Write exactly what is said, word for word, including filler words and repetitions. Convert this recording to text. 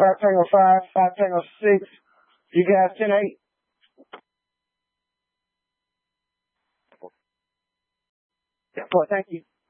five Tango five, five Tango six. You guys ten eight. Yeah, thank you.